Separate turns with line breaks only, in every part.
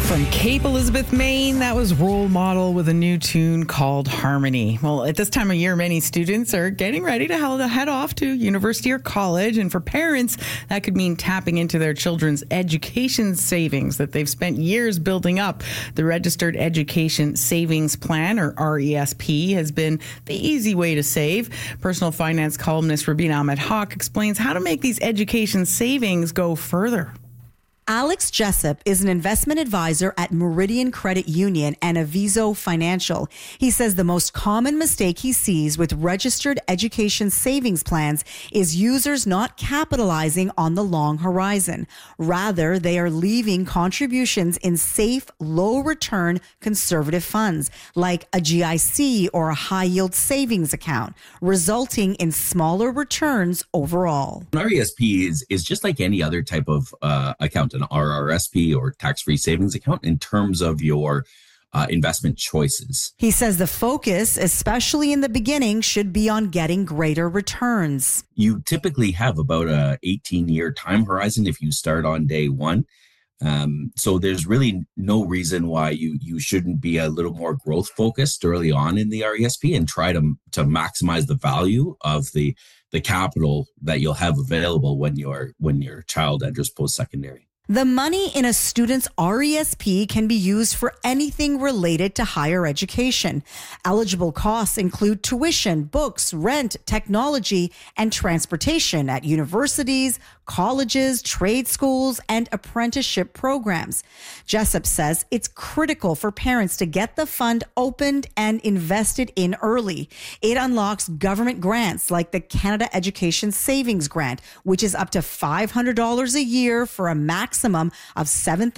From Cape Elizabeth, Maine, that was Role Model with a new tune called Harmony. Well, at this time of year, many students are getting ready to head off to university or college. And for parents, that could mean tapping into their children's education savings that they've spent years building up. The Registered Education Savings Plan, or RESP, has been the easy way to save. Personal finance columnist Rubina Ahmed-Haq explains how to make these education savings go further.
Alex Jessup is an investment advisor at Meridian Credit Union and Aviso Financial. He says the most common mistake he sees with registered education savings plans is users not capitalizing on the long horizon. Rather, they are leaving contributions in safe, low-return conservative funds like a GIC or a high-yield savings account, resulting in smaller returns overall.
An RESP is just like any other type of account, an RRSP or tax-free savings account, in terms of your investment choices.
He says the focus, especially in the beginning, should be on getting greater returns.
You typically have about a 18-year time horizon if you start on day one. So there's really no reason why you shouldn't be a little more growth focused early on in the RESP and try to maximize the value of the capital that you'll have available when your child enters post-secondary.
The money in a student's RESP can be used for anything related to higher education. Eligible costs include tuition, books, rent, technology, and transportation at universities, colleges, trade schools, and apprenticeship programs. Jessup says it's critical for parents to get the fund opened and invested in early. It unlocks government grants like the Canada Education Savings Grant, which is up to $500 a year for a maximum of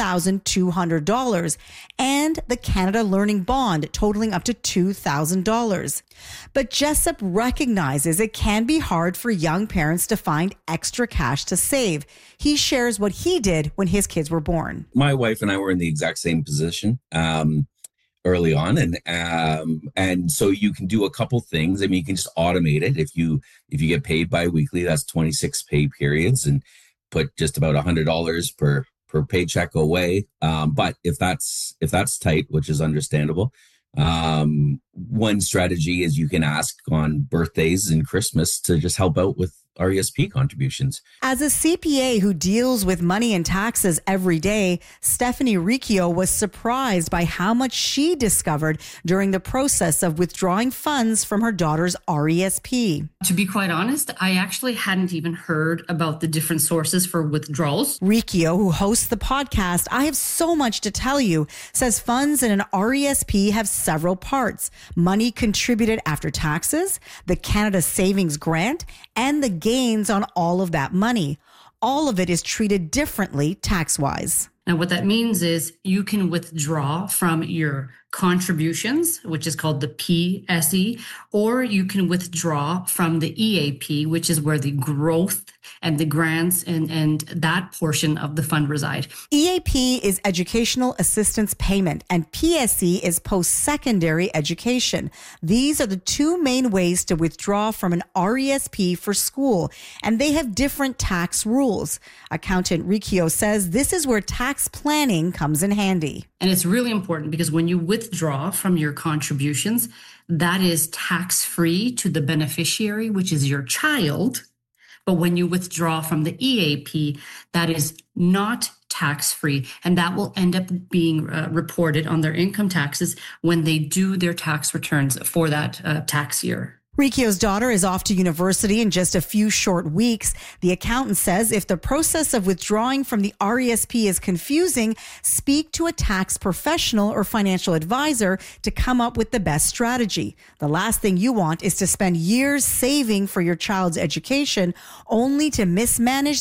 $7,200, and the Canada Learning Bond totaling up to $2,000. But Jessup recognizes it can be hard for young parents to find extra cash to save. He shares what he did when his kids were born.
My wife and I were in the exact same position early on, and so you can do a couple things. I mean, you can just automate it. If you get paid bi-weekly, that's 26 pay periods, and put just about $100 per paycheck away. But if that's tight, which is understandable, one strategy is you can ask on birthdays and Christmas to just help out with RESP contributions.
As a CPA who deals with money and taxes every day, Stephanie Riccio was surprised by how much she discovered during the process of withdrawing funds from her daughter's RESP.
To be quite honest, I actually hadn't even heard about the different sources for withdrawals.
Riccio, who hosts the podcast I Have So Much to Tell You, says funds in an RESP have several parts: money contributed after taxes, the Canada Savings Grant, and the gains on all of that money. All of it is treated differently tax-wise.
And what that means is you can withdraw from your contributions, which is called the PSE, or you can withdraw from the EAP, which is where the growth and the grants and that portion of the fund reside.
EAP is educational assistance payment, and PSE is post-secondary education. These are the two main ways to withdraw from an RESP for school, and they have different tax rules. Accountant Riccio says this is where tax planning comes in handy.
And it's really important because when you withdraw from your contributions, that is tax-free to the beneficiary, which is your child. But when you withdraw from the EAP, that is not tax-free, and that will end up being reported on their income taxes when they do their tax returns for that tax year.
Riccio's daughter is off to university in just a few short weeks. The accountant says if the process of withdrawing from the RESP is confusing, speak to a tax professional or financial advisor to come up with the best strategy. The last thing you want is to spend years saving for your child's education only to mismanage